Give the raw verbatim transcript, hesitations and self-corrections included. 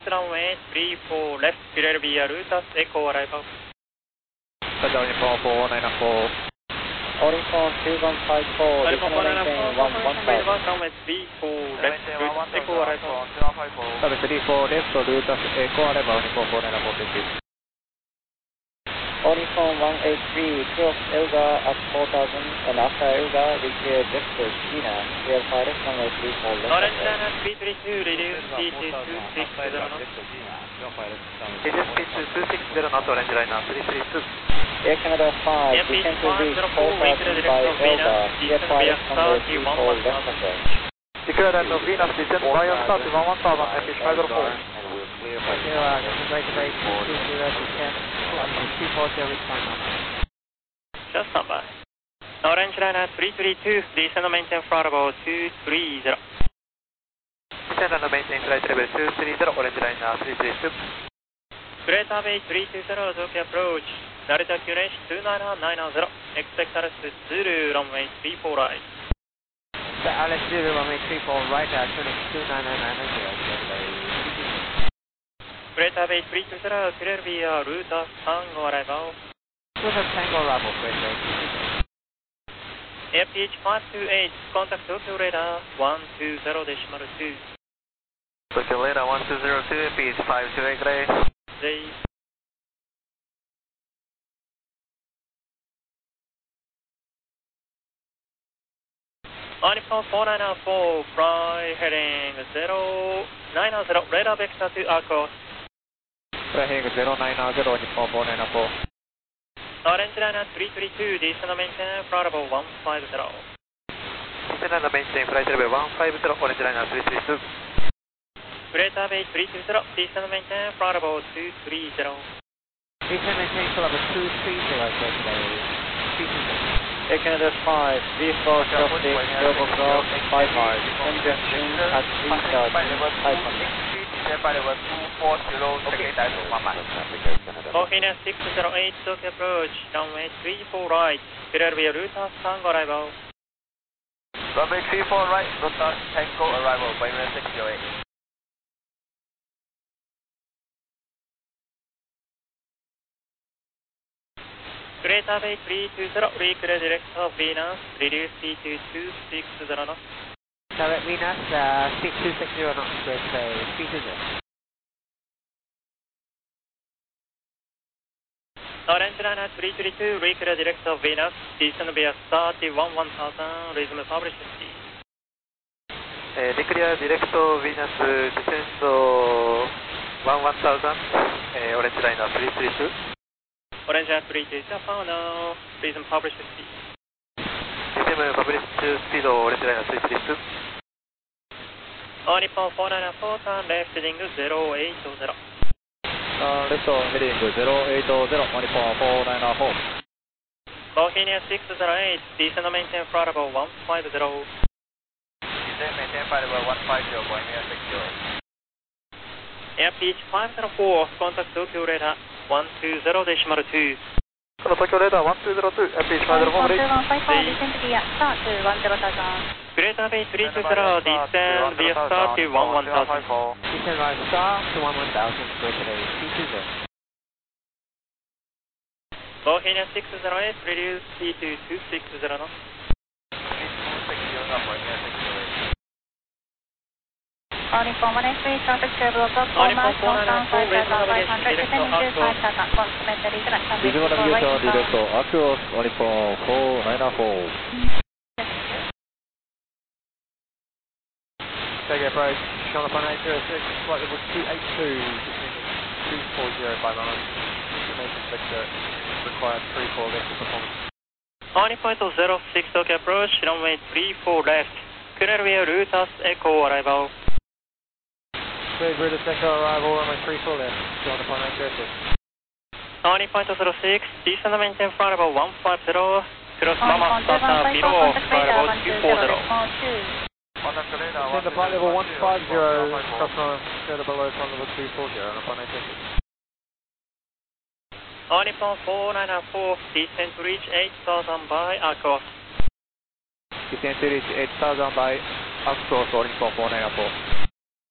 runway three four left, clear via Rutas Echo arrival. Roger, Nippon four nine four. Oricon two one five four, Nippon four nine four, one one confirmation one, runway three four left, Rutas Echo arrival. Service three four left, Rutas Echo arrival, Nippon four nine four, thank you. Oricon one eight three, cross Elga at four thousand, and after Elga, we clear Vector China, clear fire left, runway three four left. Orange Liner three three two, reduce speed to two six zero knots. Reduce speed to two six zero knots, Orange Liner three three two. Air Canada five, Air descend to five reach zero four four, we clear thousand direct by of Venus, Elga, clear descend fire via left, runway thirty three one four one left thousand. approach. Declare that of Venus descent via start one one thousand, and fish five zero four. Just stand by. Orange Liner three three two, descend and maintain flight level two three zero. Descend and maintain flight level two three zero, Orange Liner three three two. Greater Bay three two zero, Tokyo approach. Narita Q-Range two nine nine zero. Expect altitude Zulu, runway three four right. Alice Zulu, runway three four right, Q-Range two nine nine zero. Greater Bay three two zero, clear via Rutas Tango arrival. Rutas Tango arrival, Greater F P H five two eight, contact Tokyo radar one two zero decimal two. Tokyo radar one two zero two, F P H five two eight, Gray. J. Nippon four nine four, fly heading zero nine zero, radar vector to Arcos. Fly heading zero nine zero, Nippon four nine four. Orange Liner three three two, descend and maintain flight level one five zero. Descend and maintain flight level one five zero, Orange Liner three three two. Greater Bay three two zero, descend and maintain flight level two three zero. Descend and maintain flight level two three zero, Air Canada five, vehicle traffic, global cross five five, congestion at three thousand five hundred. Ohina six zero eight, Tokyo approach, runway three four right, clear via Rutas Tango arrival. Runway three four right, Rutas Tango arrival, by six zero eight. Greater Bay three two zero, reclear direct of Venus, reduce speed to two six zero knots. Direct Venus, uh, six two six zero knots, Greater Bay three two zero. Orange Liner three three two, reclear direct of Venus, descend via thirty-one one thousand, resume published speed. Uh, declare direct Venus, descend one one thousand, uh, Orange Liner three three two. Orange Liner three three two, found now, resume published speed. Resume published speed, Orange Liner three three two. Nippon four nine four, turn left heading zero eight zero. Uh, left heading zero eight zero, Nippon four nine four. Bohemia six zero eight, descend and maintain flight level one five zero. Descend maintain flight level one five zero, Bohemia six zero eight. Air P H five zero four, contact Tokyo radar one two zero decimal two. Tokyo radar one two zero two, Air P H five zero four, reach. Descend via start to one zero thousand. Greater Bay three two zero, descend via start to one one thousand. Descend via start to one one thousand, Greater Bay three two zero. Bohemia six zero eight, reduce speed to two six zero knots. Nippon one eight three, traffic stable above four miles, northbound five thousand five hundred, descending to five thousand, complimentary direct traffic Visual for right navigation, direct inbound. Acros, Nippon four nine four. Take approach, Sean upon eight zero six, flight level two eight two, two four zero by miles. Information sector required three four left performance. Nippon zero six, Tokyo approach, runway three four left, clear via Rutas Echo arrival. Clear Rutas Echo arrival, runway three four left, Sean upon eight zero six. Nippon zero six, descend and maintain flight level one five zero, cross Mama Nippon Sata below, flight level two four zero. Send the flight level one five zero, cross on, go to below flight level two four zero, and upon eight zero six. Nippon four nine four, descend to reach eight thousand by Arcos. Descend to reach eight thousand by Acros, Nippon four nine four.